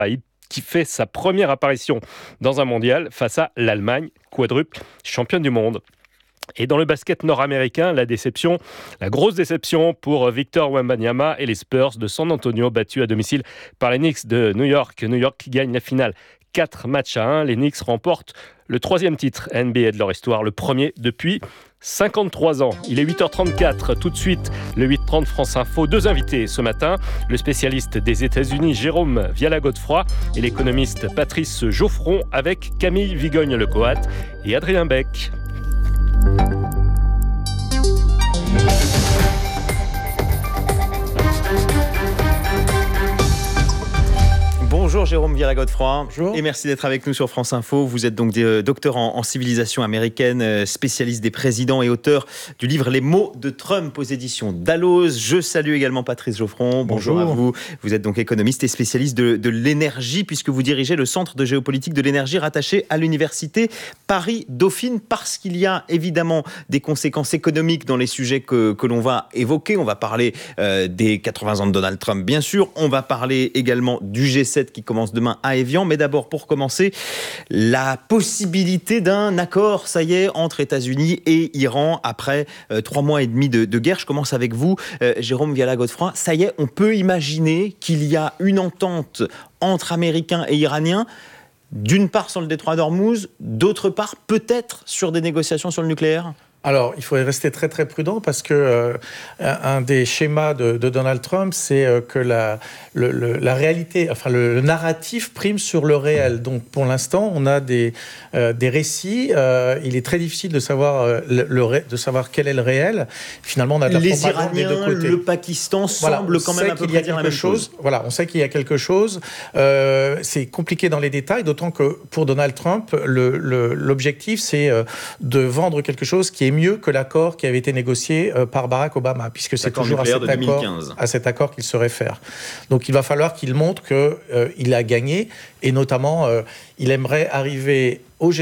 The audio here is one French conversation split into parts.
qui fait sa première apparition dans un mondial face à l'Allemagne, quadruple championne du monde. Et dans le basket nord-américain, la grosse déception pour Victor Wembanyama et les Spurs de San Antonio, battus à domicile par les Knicks de New York. New York qui gagne la finale 4-1. Les Knicks remportent le 3e titre NBA de leur histoire, le premier depuis 53 ans. Il est 8h34, tout de suite, le 8h30 France Info. 2 invités ce matin, le spécialiste des États-Unis Jérôme Viala-Godefroy et l'économiste Patrice Geoffron avec Camille Vigogne-Lecoat et Adrien Beck. Bonjour Jérôme Viala-Godefroy. Bonjour. Et merci d'être avec nous sur France Info. Vous êtes donc docteur en civilisation américaine, spécialiste des présidents et auteur du livre Les mots de Trump aux éditions Dalloz. Je salue également Patrice Geoffron. Bonjour à vous. Vous êtes donc économiste et spécialiste de l'énergie puisque vous dirigez le Centre de géopolitique de l'énergie rattaché à l'Université Paris-Dauphine parce qu'il y a évidemment des conséquences économiques dans les sujets que l'on va évoquer. On va parler des 80 ans de Donald Trump, bien sûr. On va parler également du G7 qui commence demain à Évian. Mais d'abord, pour commencer, la possibilité d'un accord, ça y est, entre États-Unis et Iran après 3 mois et demi de guerre. Je commence avec vous, Jérôme Viala-Godefroy. Ça y est, on peut imaginer qu'il y a une entente entre Américains et Iraniens, d'une part sur le détroit d'Ormuz, d'autre part peut-être sur des négociations sur le nucléaire ? Alors, il faudrait rester très très prudent parce que un des schémas de Donald Trump, c'est que la réalité, enfin le narratif prime sur le réel. Donc, pour l'instant, on a des récits. Il est très difficile de savoir quel est le réel. Finalement, on a de la propagande des deux côtés. Les Iraniens, le Pakistan semblent quand même un peu près dire la même chose. Voilà, on sait qu'il y a quelque chose. C'est compliqué dans les détails, d'autant que pour Donald Trump, l'objectif, c'est de vendre quelque chose qui est mieux que l'accord qui avait été négocié par Barack Obama, puisque c'est toujours à cet accord qu'il se réfère. Donc il va falloir qu'il montre qu'il a gagné, et notamment il aimerait arriver au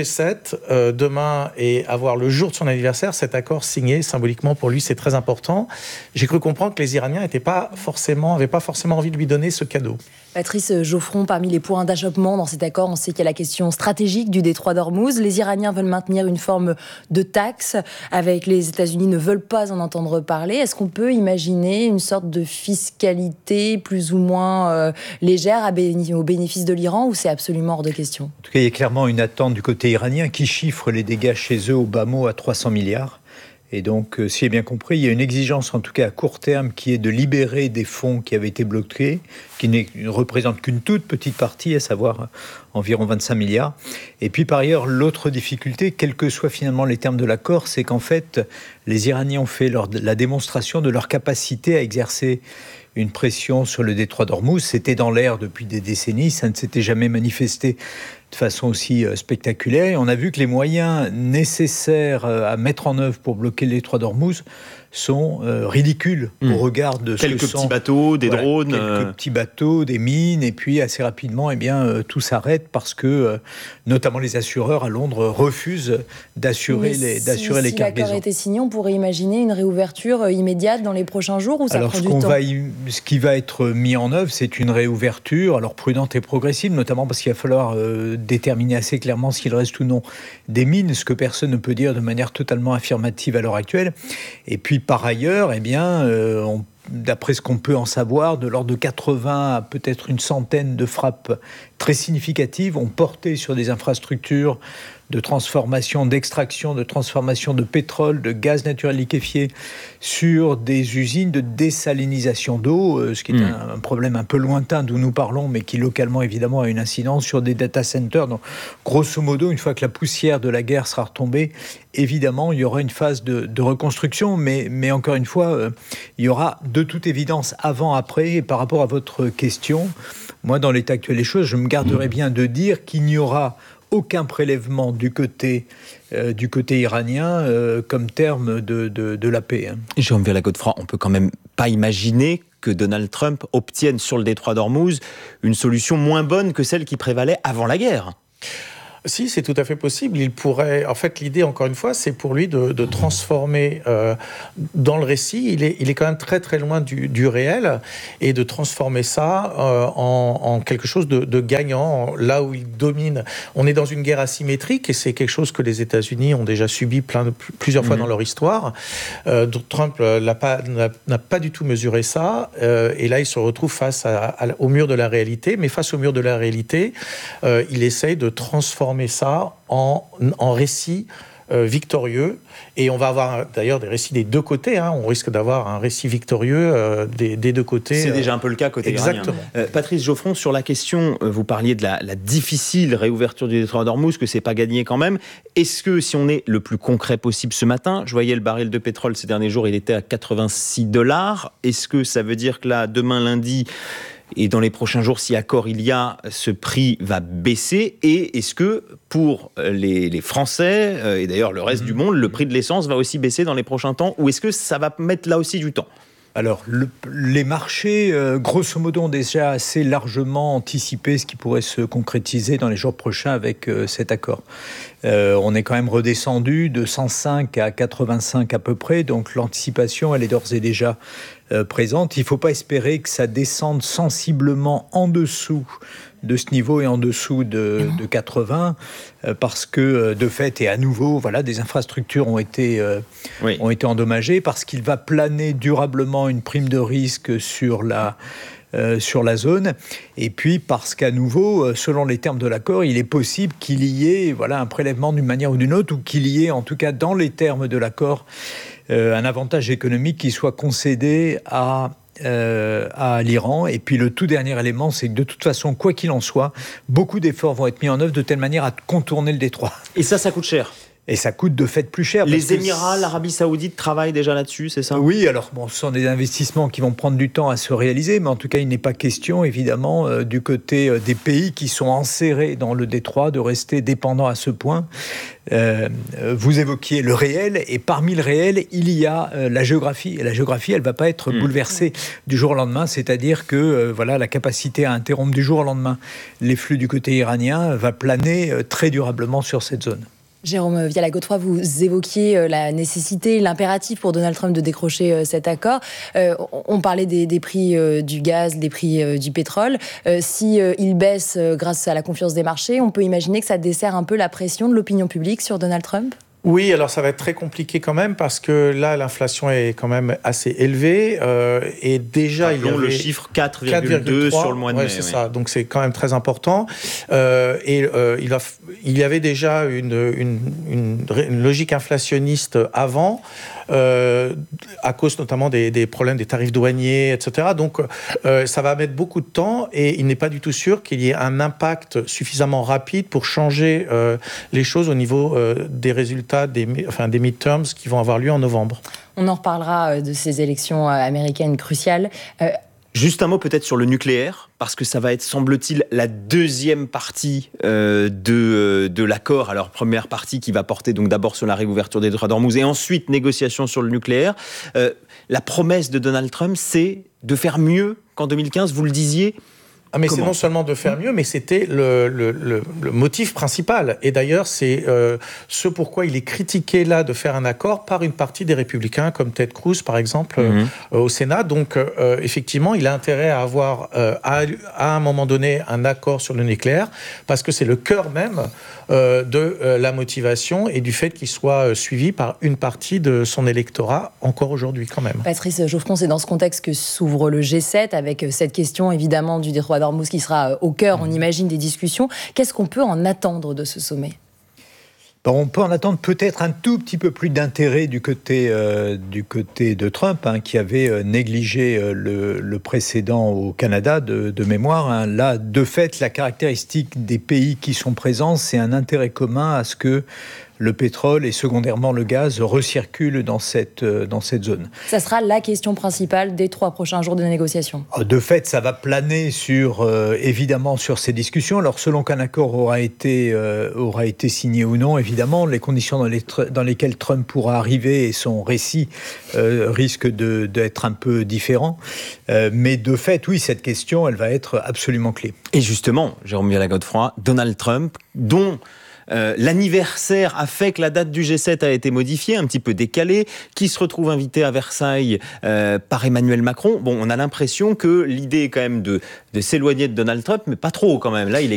G7 demain et avoir le jour de son anniversaire cet accord signé symboliquement. Pour lui, c'est très important. J'ai cru comprendre que les Iraniens n'avaient pas forcément envie de lui donner ce cadeau. Patrice Geoffron, parmi les points d'achoppement dans cet accord, on sait qu'il y a la question stratégique du détroit d'Ormuz. Les Iraniens veulent maintenir une forme de taxe, avec les États-Unis ne veulent pas en entendre parler. Est-ce qu'on peut imaginer une sorte de fiscalité plus ou moins légère au bénéfice de l'Iran, ou c'est absolument hors de question ? En tout cas, il y a clairement une attente du côté iranien qui chiffre les dégâts chez eux au bas mot à 300 milliards. Et donc, si j'ai bien compris, il y a une exigence, en tout cas à court terme, qui est de libérer des fonds qui avaient été bloqués, qui ne représentent qu'une toute petite partie, à savoir environ 25 milliards. Et puis, par ailleurs, l'autre difficulté, quels que soient finalement les termes de l'accord, c'est qu'en fait, les Iraniens ont fait la démonstration de leur capacité à exercer une pression sur le détroit d'Ormuz. C'était dans l'air depuis des décennies, ça ne s'était jamais manifesté de façon aussi spectaculaire. Et on a vu que les moyens nécessaires à mettre en œuvre pour bloquer le détroit d'Ormuz sont ridicules au regard de ce que sont... Quelques petits bateaux, des drones... Quelques petits bateaux, des mines, et puis assez rapidement, tout s'arrête parce que, notamment les assureurs à Londres, refusent d'assurer les cargaisons. Si l'accord était signé, on pourrait imaginer une réouverture immédiate dans les prochains jours, ou ça prend du temps ? Ce qui va être mis en œuvre, c'est une réouverture, alors prudente et progressive, notamment parce qu'il va falloir déterminer assez clairement s'il reste ou non des mines, ce que personne ne peut dire de manière totalement affirmative à l'heure actuelle. Et puis, par ailleurs, d'après ce qu'on peut en savoir, de l'ordre de 80 à peut-être une centaine de frappes très significatives ont porté sur des infrastructures de transformation, d'extraction, de transformation de pétrole, de gaz naturel liquéfié sur des usines de désalinisation d'eau, ce qui est un problème un peu lointain d'où nous parlons, mais qui localement évidemment a une incidence sur des data centers. Donc, grosso modo, une fois que la poussière de la guerre sera retombée, évidemment, il y aura une phase de reconstruction, mais encore une fois, il y aura de toute évidence avant-après. Et par rapport à votre question, moi, dans l'état actuel des choses, je me garderai bien de dire qu'il n'y aura aucun prélèvement du côté iranien comme terme de la paix. Jérôme Viala-Godefroy, on peut quand même pas imaginer que Donald Trump obtienne sur le détroit d'Ormuz une solution moins bonne que celle qui prévalait avant la guerre. Si, c'est tout à fait possible. Il pourrait. En fait, l'idée, encore une fois, c'est pour lui de transformer dans le récit. Il est quand même très très loin du réel, et de transformer ça en quelque chose de gagnant, là où il domine. On est dans une guerre asymétrique, et c'est quelque chose que les États-Unis ont déjà subi plusieurs fois dans leur histoire. Trump n'a pas du tout mesuré ça, et là, il se retrouve face au mur de la réalité. Mais face au mur de la réalité, il essaye de transformer ça en récit victorieux, et on va avoir d'ailleurs des récits des deux côtés, on risque d'avoir un récit victorieux des deux côtés. C'est déjà un peu le cas côté iranien. Exactement. Patrice Geoffron, sur la question, vous parliez de la difficile réouverture du détroit d'Ormuz, que c'est pas gagné quand même. Est-ce que, si on est le plus concret possible ce matin, je voyais le baril de pétrole ces derniers jours, il était à $86. Est-ce que ça veut dire que là, demain lundi, et dans les prochains jours, si accord il y a, ce prix va baisser? Et est-ce que pour les Français, et d'ailleurs le reste du monde, le prix de l'essence va aussi baisser dans les prochains temps? Ou est-ce que ça va mettre là aussi du temps? Alors, les marchés, grosso modo, ont déjà assez largement anticipé ce qui pourrait se concrétiser dans les jours prochains avec cet accord. On est quand même redescendu de 105 à 85 à peu près, donc l'anticipation, elle est d'ores et déjà présente. Il ne faut pas espérer que ça descende sensiblement en dessous de ce niveau et en dessous de 80, parce que de fait, et à nouveau, des infrastructures ont été endommagées, parce qu'il va planer durablement une prime de risque sur la zone, et puis parce qu'à nouveau, selon les termes de l'accord, il est possible qu'il y ait un prélèvement d'une manière ou d'une autre, ou qu'il y ait, en tout cas dans les termes de l'accord, un avantage économique qui soit concédé à l'Iran. Et puis le tout dernier élément, c'est que de toute façon, quoi qu'il en soit, beaucoup d'efforts vont être mis en œuvre de telle manière à contourner le détroit. Et ça coûte cher. Et ça coûte de fait plus cher. Les Émirats, l'Arabie Saoudite travaillent déjà là-dessus, c'est ça ? Oui, alors ce sont des investissements qui vont prendre du temps à se réaliser, mais en tout cas, il n'est pas question, évidemment, du côté des pays qui sont enserrés dans le détroit, de rester dépendants à ce point. Vous évoquiez le réel, et parmi le réel, il y a la géographie. Et la géographie, elle ne va pas être bouleversée du jour au lendemain, c'est-à-dire que la capacité à interrompre du jour au lendemain les flux du côté iranien va planer très durablement sur cette zone. Jérôme Viala-Godefroy, vous évoquiez la nécessité, l'impératif pour Donald Trump de décrocher cet accord. On parlait des prix du gaz, des prix du pétrole. Si il baisse grâce à la confiance des marchés, on peut imaginer que ça dessert un peu la pression de l'opinion publique sur Donald Trump ? Oui, alors ça va être très compliqué quand même, parce que là, l'inflation est quand même assez élevée, et déjà il y avait le chiffre 4,2 sur le mois de mai. C'est ça, donc c'est quand même très important. Il y avait déjà une logique inflationniste avant, à cause notamment des problèmes des tarifs douaniers, etc. Donc ça va mettre beaucoup de temps, et il n'est pas du tout sûr qu'il y ait un impact suffisamment rapide pour changer les choses au niveau des résultats des midterms qui vont avoir lieu en novembre. On en reparlera de ces élections américaines cruciales. Juste un mot peut-être sur le nucléaire, parce que ça va être, semble-t-il, la deuxième partie de l'accord. Alors, première partie qui va porter donc d'abord sur la réouverture des détroits d'Ormuz, et ensuite négociation sur le nucléaire. La promesse de Donald Trump, c'est de faire mieux qu'en 2015, vous le disiez. Mais c'est non seulement de faire mieux, mais c'était le motif principal. Et d'ailleurs, c'est ce pourquoi il est critiqué là de faire un accord par une partie des républicains, comme Ted Cruz, par exemple, au Sénat. Donc, effectivement, il a intérêt à avoir, à un moment donné, un accord sur le nucléaire, parce que c'est le cœur même de la motivation et du fait qu'il soit suivi par une partie de son électorat, encore aujourd'hui, quand même. Patrice Geoffron, c'est dans ce contexte que s'ouvre le G7, avec cette question, évidemment, du détroit d'Ormuz qui sera au cœur, on imagine, des discussions. Qu'est-ce qu'on peut en attendre de ce sommet ? On peut en attendre peut-être un tout petit peu plus d'intérêt du côté de Trump, qui avait négligé le précédent au Canada de mémoire. Là, de fait, la caractéristique des pays qui sont présents, c'est un intérêt commun à ce que le pétrole et secondairement le gaz recirculent dans cette zone. Ça sera la question principale des 3 prochains jours de négociation. De fait, ça va planer évidemment sur ces discussions. Alors, selon qu'un accord aura été signé ou non, évidemment, les conditions dans lesquelles Trump pourra arriver et son récit risquent d'être un peu différents. Mais de fait, oui, cette question, elle va être absolument clé. Et justement, Jérôme Viala-Godefroy, Donald Trump, dont L'anniversaire a fait que la date du G7 a été modifiée, un petit peu décalée, qui se retrouve invité à Versailles par Emmanuel Macron. Bon, on a l'impression que l'idée est quand même de s'éloigner de Donald Trump, mais pas trop quand même. Là, il est